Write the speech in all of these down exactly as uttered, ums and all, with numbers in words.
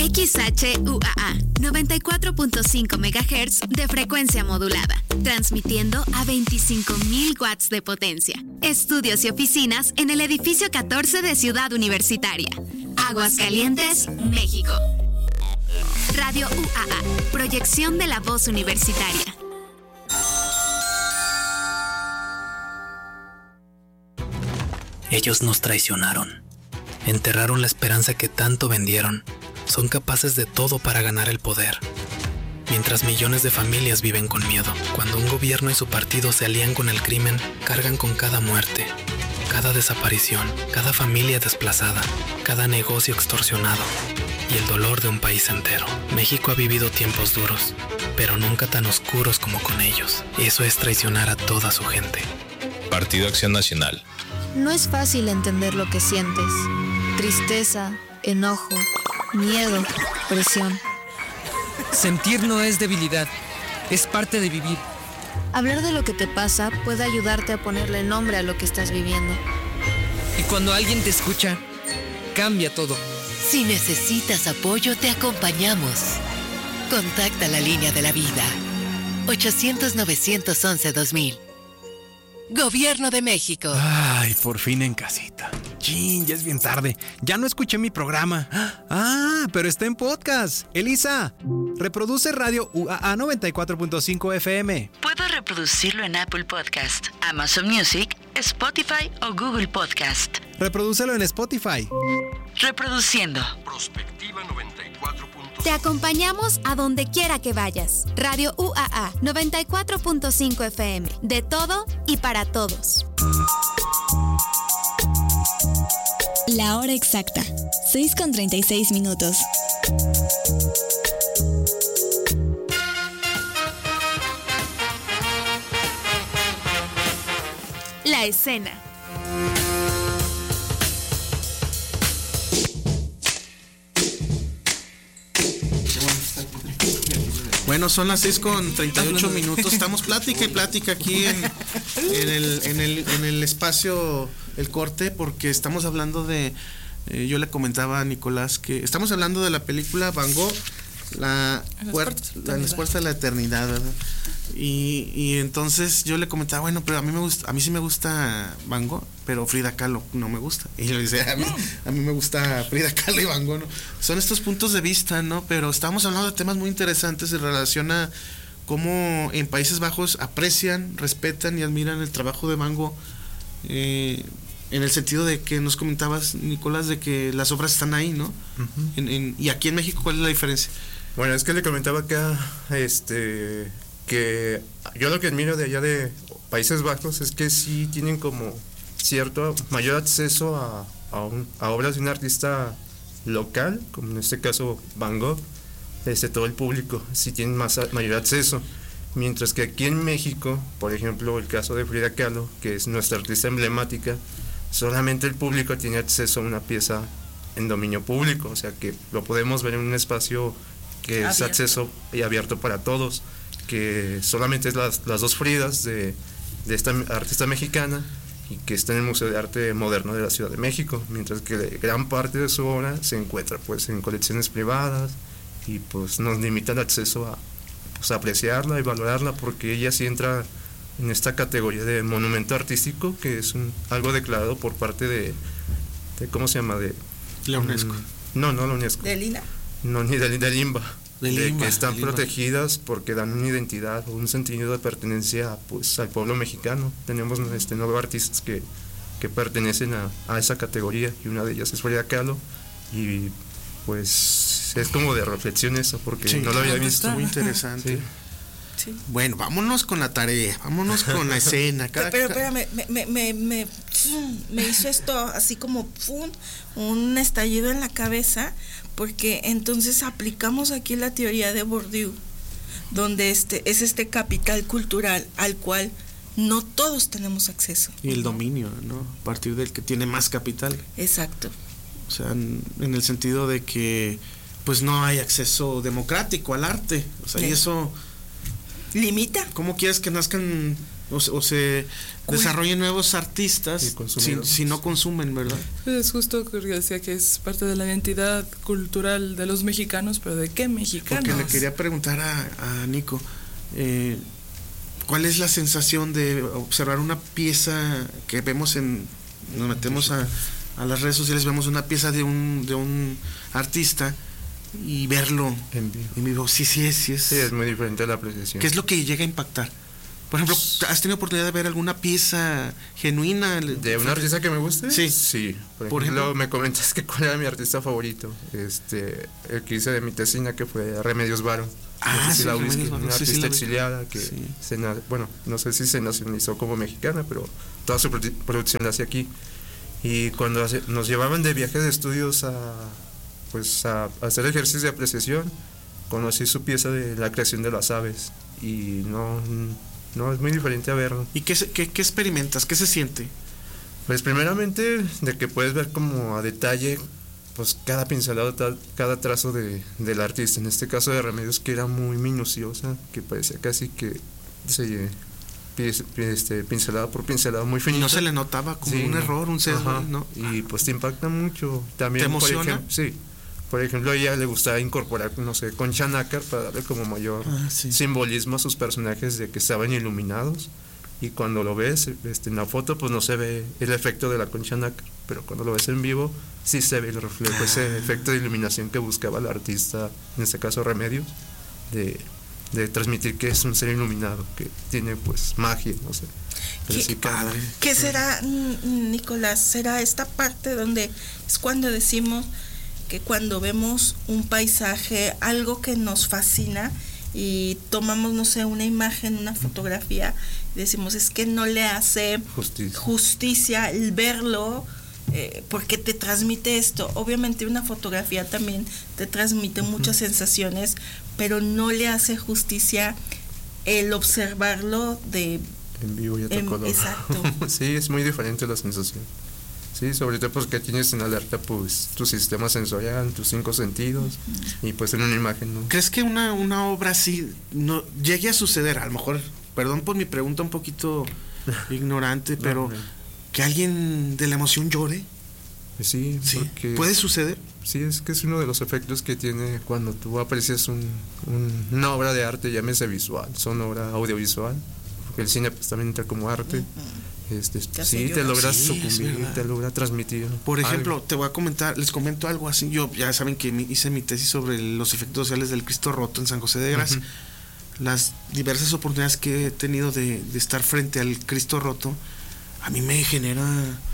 X H U A A, noventa y cuatro punto cinco megahertz de frecuencia modulada, transmitiendo a veinticinco mil watts de potencia. Estudios y oficinas en el edificio catorce de Ciudad Universitaria. Aguascalientes, México. Radio U A A, proyección de la voz universitaria. Ellos nos traicionaron. Enterraron la esperanza que tanto vendieron. Son capaces de todo para ganar el poder. Mientras millones de familias viven con miedo, cuando un gobierno y su partido se alían con el crimen, cargan con cada muerte, cada desaparición, cada familia desplazada, cada negocio extorsionado y el dolor de un país entero. México ha vivido tiempos duros, pero nunca tan oscuros como con ellos. Eso es traicionar a toda su gente. Partido Acción Nacional. No es fácil entender lo que sientes. Tristeza, enojo, miedo, presión. Sentir no es debilidad, es parte de vivir. Hablar de lo que te pasa puede ayudarte a ponerle nombre a lo que estás viviendo. Y cuando alguien te escucha, cambia todo. Si necesitas apoyo, te acompañamos. Contacta la línea de la vida. ochocientos, novecientos once, dos mil. Gobierno de México. Ay, por fin en casita. Chin, ya es bien tarde. Ya no escuché mi programa. Ah, pero está en podcast. Elisa, reproduce Radio U A A noventa y cuatro punto cinco F M. Puedo reproducirlo en Apple Podcast, Amazon Music, Spotify o Google Podcast. Reprodúcelo en Spotify. Reproduciendo. Prospectiva noventa y cuatro punto cinco. Te acompañamos a donde quiera que vayas. Radio U A A noventa y cuatro punto cinco F M. De todo y para todos. La hora exacta, seis con treinta y seis minutos. La escena. Bueno, son las seis con treinta y ocho minutos. Estamos plática y plática aquí en, en, el, en, el, en el espacio El Corte, porque estamos hablando de, eh, yo le comentaba a Nicolás que estamos hablando de la película Van Gogh, la puerta, la, las puertas de la eternidad, ¿verdad? Y, y entonces yo le comentaba, bueno, pero a mí me gusta, a mí sí me gusta Van Gogh, pero Frida Kahlo no me gusta. Y yo le decía, a mí, a mí me gusta Frida Kahlo y Van Gogh, ¿no? Son estos puntos de vista, ¿no? Pero estamos hablando de temas muy interesantes en relación a cómo en Países Bajos aprecian, respetan y admiran el trabajo de Van Gogh, eh, en el sentido de que nos comentabas, Nicolás, de que las obras están ahí, ¿no? Uh-huh. En, en, y aquí en México, ¿cuál es la diferencia? Bueno, es que le comentaba acá, este, que yo lo que admiro de allá de Países Bajos es que sí tienen como cierto mayor acceso a, a, un, a obras de un artista local, como en este caso Van Gogh, este, todo el público sí tienen más, mayor acceso, mientras que aquí en México, por ejemplo, el caso de Frida Kahlo, que es nuestra artista emblemática, solamente el público tiene acceso a una pieza en dominio público, o sea que lo podemos ver en un espacio que abierto. Es acceso y abierto para todos, que solamente es las, las dos Fridas de, de esta artista mexicana y que está en el Museo de Arte Moderno de la Ciudad de México, mientras que gran parte de su obra se encuentra pues en colecciones privadas y pues nos limita el acceso a, pues, a apreciarla y valorarla, porque ella sí entra en esta categoría de monumento artístico, que es un, algo declarado por parte de, de ¿cómo se llama? De la UNESCO. Um, no, no la UNESCO. ¿De Lina? No, ni de, de Limba. De, de Limba, que están de Limba. protegidas porque dan una identidad o un sentido de pertenencia pues al pueblo mexicano. Tenemos este nueve artistas que, que pertenecen a, a esa categoría, y una de ellas es Frida Kahlo, y pues es como de reflexión eso, porque sí, no lo había visto. Muy interesante. Sí. Sí. Bueno, vámonos con la tarea, vámonos con la escena. Cada, pero espérame, me, me, me, me, me hizo esto así como ¡pum! Un estallido en la cabeza, porque entonces aplicamos aquí la teoría de Bourdieu, donde este es este capital cultural al cual no todos tenemos acceso. Y el dominio, ¿no? A partir del que tiene más capital. Exacto. O sea, en, en el sentido de que pues no hay acceso democrático al arte. O sea, sí. Y eso limita. ¿Cómo quieres que nazcan o, o se desarrollen nuevos artistas si, si no consumen, ¿verdad? Es justo que decía que es parte de la identidad cultural de los mexicanos, pero ¿de qué mexicanos? Porque le quería preguntar a, a Nico, eh, ¿cuál es la sensación de observar una pieza que vemos en, nos metemos a, a las redes sociales, vemos una pieza de un, de un artista y verlo en vivo? En vivo. Sí, sí es, sí es. Sí, es muy diferente la apreciación. ¿Qué es lo que llega a impactar? Por ejemplo, ¿has tenido oportunidad de ver alguna pieza genuina? ¿De un artista que me guste? Sí. Sí. Por, Por ejemplo, ejemplo, me comentas que cuál era mi artista favorito. Este, el que hice de mi tesina, que fue Remedios Varo. Ah, no sé si sí, la Remedios ubiques, Varo, una sí, sí, artista la vi. exiliada que Sí. se na- bueno, no sé si se nacionalizó como mexicana, pero toda su produ- producción la hace aquí. Y cuando hace- nos llevaban de viaje de estudios a pues a, a hacer ejercicios de apreciación, conocí su pieza de La creación de las aves y no no es muy diferente a verlo. ¿Y qué, se- qué, qué experimentas? ¿Qué se siente? Pues primeramente de que puedes ver como a detalle pues cada pincelado, tal- cada trazo de, del artista, en este caso de Remedios, que era muy minuciosa, que parecía casi que se pies- este, pincelado por pincelado, muy finito. Y no se le notaba como un error, un sesgo, Ajá. ¿no? Y pues te impacta mucho. También, ¿Te emociona? Por ejemplo, sí. Por ejemplo, a ella le gustaba incorporar, no sé, concha nácar para darle como mayor Ah, sí. simbolismo a sus personajes de que estaban iluminados. Y cuando lo ves este, en la foto, pues no se ve el efecto de la concha nácar, pero cuando lo ves en vivo, sí se ve el reflejo, Ah. ese efecto de iluminación que buscaba el artista, en este caso Remedios, de, de transmitir que es un ser iluminado, que tiene pues magia, no sé. Pero Qué sí, padre. ¿Qué será, mm, Nicolás? ¿Será esta parte donde es cuando decimos que cuando vemos un paisaje, algo que nos fascina y tomamos, no sé, una imagen, una fotografía, y decimos es que no le hace justicia, justicia el verlo, eh, porque te transmite esto? Obviamente una fotografía también te transmite muchas sensaciones, pero no le hace justicia el observarlo de en vivo y a tu en- color. exacto. Sí, es muy diferente la sensación. Sí, sobre todo porque tienes en alerta pues tu sistema sensorial, tus cinco sentidos, y pues en una imagen, ¿no? ¿Crees que una, una obra así no llegue a suceder? A lo mejor, perdón por mi pregunta un poquito ignorante, pero no, no. que alguien de la emoción llore. Pues sí, Sí, porque ¿puede suceder? Sí, es que es uno de los efectos que tiene cuando tú aprecias un, un- una obra de arte, llámese visual, sonora, audiovisual, porque el cine pues también entra como arte. Uh-huh. Este, Te sí, hace te llorar. logras Sí, es sucumbir, verdad. te logra transmitir. Por algo. ejemplo, te voy a comentar, les comento algo así. Yo ya saben que mi- hice mi tesis sobre los efectos sociales del Cristo roto en San José de Gracia. Uh-huh. Las diversas oportunidades que he tenido de, de estar frente al Cristo roto, a mí me genera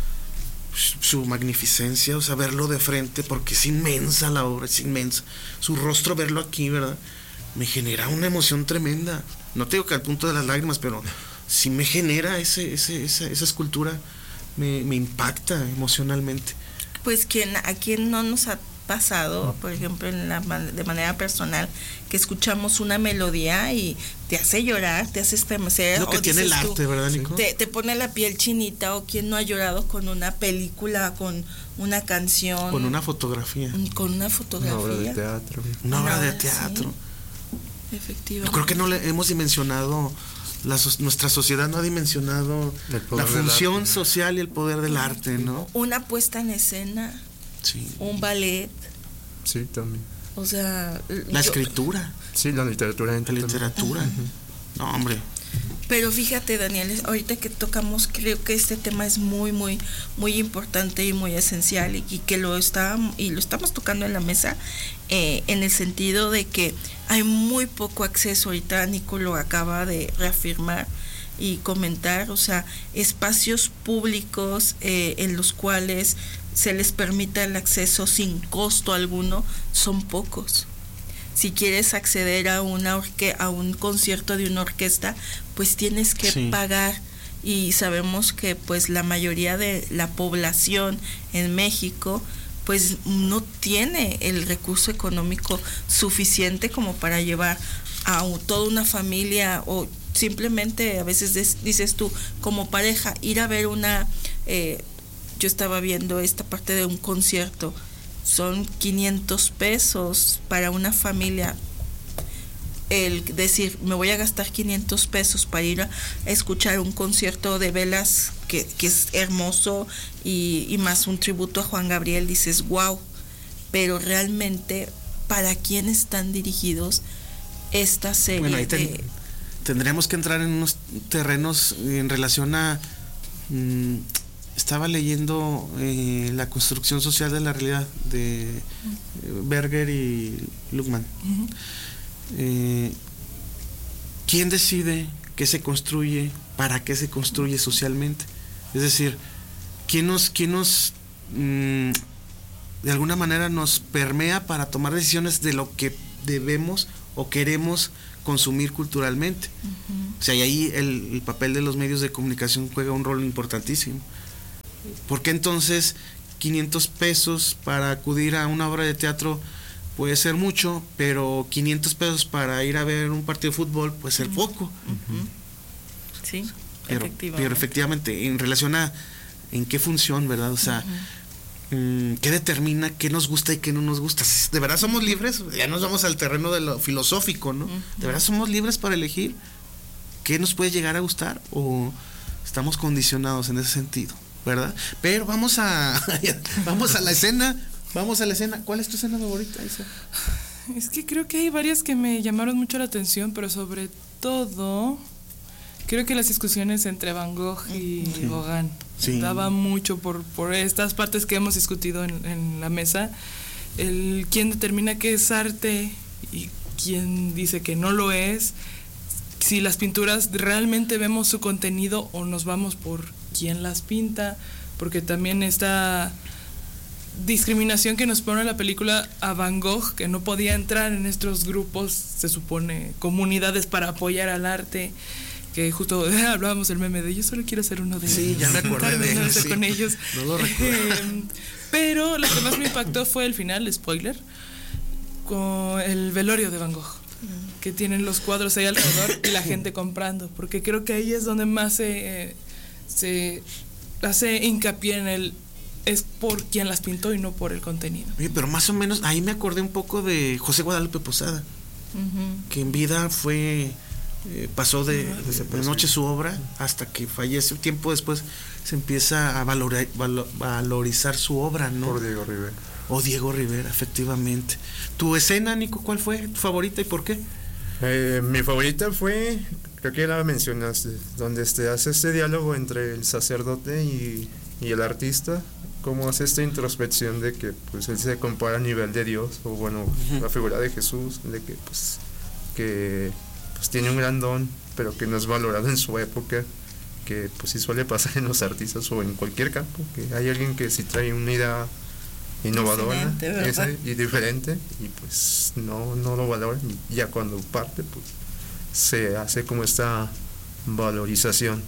su magnificencia, o sea, verlo de frente, porque es inmensa la obra, es inmensa. Su rostro, verlo aquí, ¿verdad? Me genera una emoción tremenda. No te digo que al punto de las lágrimas, pero sí me genera ese, ese, esa, esa escultura, me, me impacta emocionalmente. Pues quien a quien no nos ha pasado, por ejemplo, en la, de manera personal, que escuchamos una melodía y te hace llorar, te hace estremecer. Es lo que o tiene el dices tú, arte, ¿verdad, Nico? Te, te pone la piel chinita, o quien no ha llorado con una película, con una canción. Con una fotografía. Con una fotografía. Una obra de teatro. Una obra de sí. teatro. Efectivamente. Yo creo que no le hemos dimensionado, la, so- nuestra sociedad no ha dimensionado El poder la del función arte. social y el poder del arte, ¿no? Una puesta en escena, Sí. un ballet, Sí, también. o sea... La yo- escritura, Sí, la literatura. la literatura. No, hombre. Pero fíjate, Daniel, ahorita que tocamos, creo que este tema es muy, muy, muy importante y muy esencial, y, y que lo está, y lo estamos tocando en la mesa, eh, en el sentido de que hay muy poco acceso. Ahorita Nico lo acaba de reafirmar y comentar, o sea, espacios públicos eh, en los cuales se les permita el acceso sin costo alguno son pocos. Si quieres acceder a una orque a un concierto de una orquesta, pues tienes que Sí. pagar, y sabemos que pues la mayoría de la población en México pues no tiene el recurso económico suficiente como para llevar a u- toda una familia, o simplemente a veces des- dices tú como pareja ir a ver una eh, yo estaba viendo esta parte de un concierto, son quinientos pesos para una familia. el decir, me voy a gastar quinientos pesos para ir a escuchar un concierto de velas que, que es hermoso y, y más un tributo a Juan Gabriel, dices, wow, pero realmente, ¿para quién están dirigidos esta serie? Bueno, ahí ten, de... tendremos que entrar en unos terrenos en relación a... Mmm, estaba leyendo eh, La construcción social de la realidad de eh, Berger y Luckman. Uh-huh. Eh, ¿Quién decide qué se construye, para qué se construye socialmente? Es decir, ¿quién nos, quién nos mmm, de alguna manera nos permea para tomar decisiones de lo que debemos o queremos consumir culturalmente? Uh-huh. O sea, y ahí el, el papel de los medios de comunicación juega un rol importantísimo. ¿Por qué entonces quinientos pesos para acudir a una obra de teatro puede ser mucho, pero quinientos pesos para ir a ver un partido de fútbol puede ser poco? Uh-huh. Sí, pero, efectivamente. Pero efectivamente, en relación a en qué función, ¿verdad? O sea, uh-huh. mmm, ¿qué determina qué nos gusta y qué no nos gusta? ¿De verdad somos libres? Ya nos vamos al terreno de lo filosófico, ¿no? Uh-huh. ¿De verdad somos libres para elegir qué nos puede llegar a gustar o estamos condicionados en ese sentido? ¿Verdad? Pero vamos a vamos a la escena, vamos a la escena. ¿Cuál es tu escena favorita, Isa? Es que creo que hay varias que me llamaron mucho la atención, pero sobre todo creo que las discusiones entre Van Gogh y sí. Gauguin sí. daba mucho por, por estas partes que hemos discutido en, en la mesa, el quién determina qué es arte y quién dice que no lo es, si las pinturas realmente vemos su contenido o nos vamos por quién las pinta, porque también esta discriminación que nos pone la película a Van Gogh, que no podía entrar en estos grupos, se supone, comunidades para apoyar al arte, que justo hablábamos del meme de yo solo quiero ser uno de ellos. Sí, ya me acordé de él, sí. con ellos. No lo recuerdo. Eh, pero lo que más me impactó fue el final, spoiler, con el velorio de Van Gogh, que tienen los cuadros ahí alrededor y la gente comprando, porque creo que ahí es donde más se... Eh, se hace hincapié en el es por quien las pintó y no por el contenido. Oye, pero más o menos ahí me acordé un poco de José Guadalupe Posada, uh-huh. que en vida fue eh, pasó de, de, de noche su obra hasta que fallece. Tiempo después se empieza a valorar, valo, valorizar su obra, ¿no? Por Diego Rivera. O Diego Rivera, efectivamente. ¿Tu escena, Nico, cuál fue tu favorita y por qué? Eh, mi favorita fue, creo que la mencionaste, donde este, hace este diálogo entre el sacerdote y, y el artista, cómo hace esta introspección de que pues él se compara a nivel de Dios, o bueno, uh-huh. la figura de Jesús, de que pues que pues tiene un gran don, pero que no es valorado en su época, que pues sí suele pasar en los artistas o en cualquier campo, que hay alguien que sí trae una idea innovadora ese, y diferente y pues no, no lo valoran, y ya cuando parte pues se hace como esta valorización.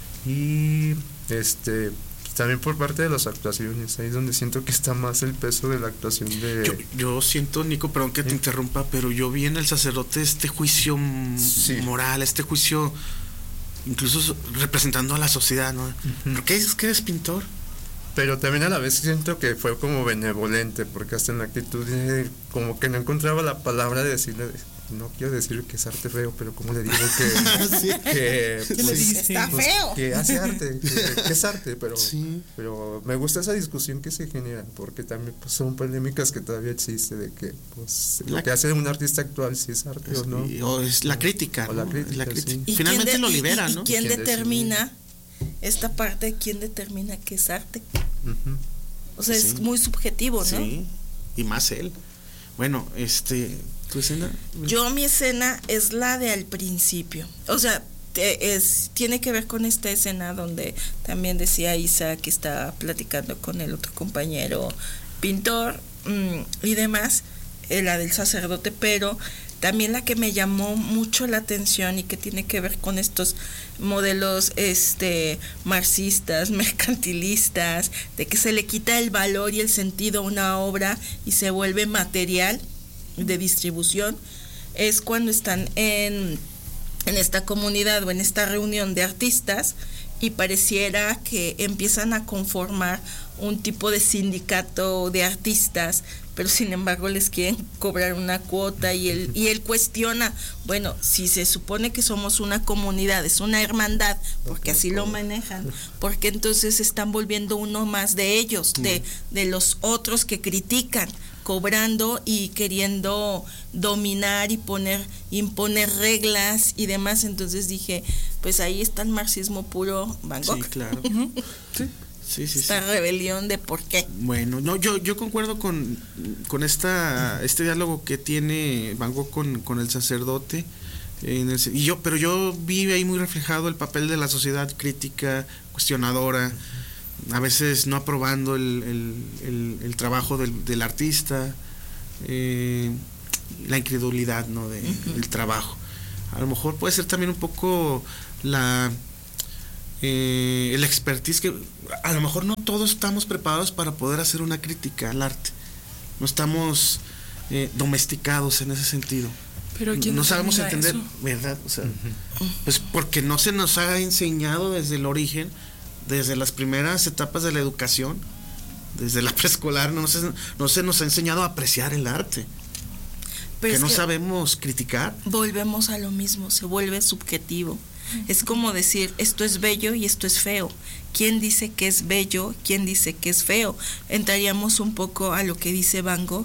Y este también por parte de las actuaciones, ahí es donde siento que está más el peso de la actuación de... Yo, yo siento, Nico, perdón que te ¿Eh? interrumpa, pero yo vi en el sacerdote este juicio sí. moral, este juicio incluso representando a la sociedad, ¿no? Uh-huh. ¿Por qué dices que eres pintor? Pero también a la vez siento que fue como benevolente, porque hasta en la actitud de, como que no encontraba la palabra de decirle, no quiero decir que es arte feo, pero como le digo que, sí. que pues, le dice, está pues, feo, que hace arte, que, que es arte, pero sí. pero me gusta esa discusión que se genera, porque también pues, son polémicas que todavía existe de que pues la, lo que hace un artista actual si es arte es, o no, o es la crítica, o ¿no? la crítica, la crítica. Sí. Finalmente de, lo libera, y, y, ¿no? ¿Y quién, ¿Quién determina decide? Esta parte de quién determina qué es arte? Uh-huh. O sea, sí. es muy subjetivo, ¿no? Sí, y más él. Bueno, este, ¿tu escena? Yo mi escena es la de al principio. O sea, te, es tiene que ver con esta escena donde también decía Isa que está platicando con el otro compañero pintor mmm, y demás, eh, la del sacerdote, pero también la que me llamó mucho la atención y que tiene que ver con estos modelos este marxistas, mercantilistas, de que se le quita el valor y el sentido a una obra y se vuelve material de distribución, es cuando están en, en esta comunidad o en esta reunión de artistas y pareciera que empiezan a conformar un tipo de sindicato de artistas pero sin embargo les quieren cobrar una cuota y él, y él cuestiona, bueno, si se supone que somos una comunidad, es una hermandad, porque así lo manejan, porque entonces se están volviendo uno más de ellos, de, de los otros que critican, cobrando y queriendo dominar y poner, imponer reglas y demás. Entonces dije, pues ahí está el marxismo puro, Van Gogh. Sí, claro. Sí. Sí, sí, esta sí. rebelión de por qué. Bueno, no, yo, yo concuerdo con, con esta, este diálogo que tiene Van Gogh con, con el sacerdote. En el, y yo, pero yo vi ahí muy reflejado el papel de la sociedad crítica, cuestionadora, a veces no aprobando el, el, el, el trabajo del, del artista, eh, la incredulidad, ¿no? de, uh-huh. del trabajo. A lo mejor puede ser también un poco la eh, el expertise que a lo mejor no todos estamos preparados para poder hacer una crítica al arte. No estamos eh, domesticados en ese sentido. Pero ¿quién no sabemos entender, eso? ¿verdad? O sea, uh-huh. pues porque no se nos ha enseñado desde el origen, desde las primeras etapas de la educación, desde la preescolar, no se, no se nos ha enseñado a apreciar el arte. Pero que no que sabemos criticar. Volvemos a lo mismo, se vuelve subjetivo. Es como decir, esto es bello y esto es feo. ¿Quién dice que es bello? ¿Quién dice que es feo? Entraríamos un poco a lo que dice Van Gogh.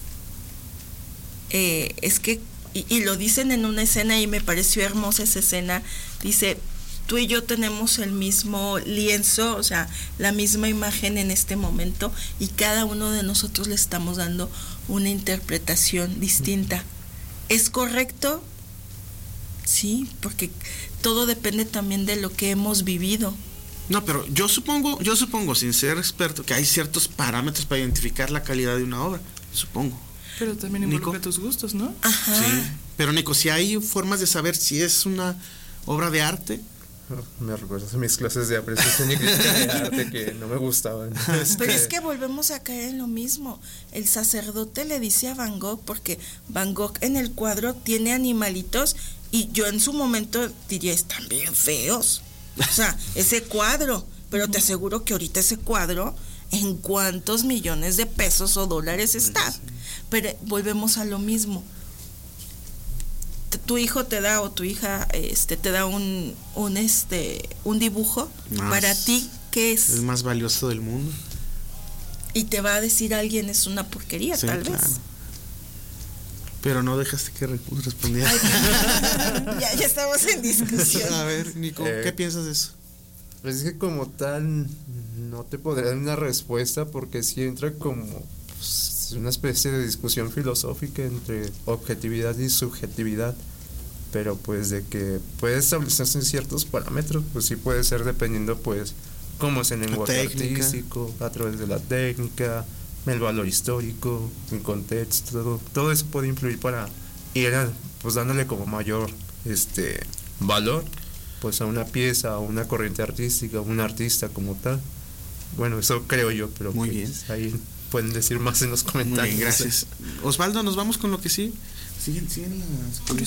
Eh, es que, y, y lo dicen en una escena y me pareció hermosa esa escena, dice, tú y yo tenemos el mismo lienzo, o sea, la misma imagen en este momento y cada uno de nosotros le estamos dando una interpretación distinta. ¿Es correcto? Sí, porque todo depende también de lo que hemos vivido. No, pero yo supongo, yo supongo, sin ser experto, que hay ciertos parámetros para identificar la calidad de una obra, supongo. Pero también involucra tus gustos, ¿no? Ajá. Sí, pero Nico, si hay formas de saber si es una obra de arte. Me recuerdas a mis clases de apreciación y crítica de arte que no me gustaban. Este... Pero es que volvemos a caer en lo mismo. El sacerdote le dice a Van Gogh, porque Van Gogh en el cuadro tiene animalitos y yo en su momento diría, están bien feos. O sea, ese cuadro, pero te aseguro que ahorita ese cuadro, ¿en cuántos millones de pesos o dólares está? Pero volvemos a lo mismo. Tu hijo te da o tu hija este te da un un este un dibujo más, para ti, ¿qué es? El más valioso del mundo. Y te va a decir alguien es una porquería, sí, tal claro. vez. Pero no dejaste que respondiera. ya, ya estamos en discusión. A ver, Nico, eh, ¿qué piensas de eso? Pues es que como tal no te podré dar una respuesta porque sí entra como pues, una especie de discusión filosófica entre objetividad y subjetividad, pero pues de que puede establecerse en ciertos parámetros, pues sí puede ser dependiendo pues cómo es el lenguaje artístico, a través de la técnica, el valor histórico, el contexto, todo, todo eso puede influir para ir pues dándole como mayor este valor pues a una pieza, a una corriente artística, a un artista como tal. Bueno, eso creo yo, pero muy pues, bien. Ahí pueden decir más en los comentarios. Muy bien, gracias. Osvaldo, nos vamos con lo que sí. Siguen, siguen las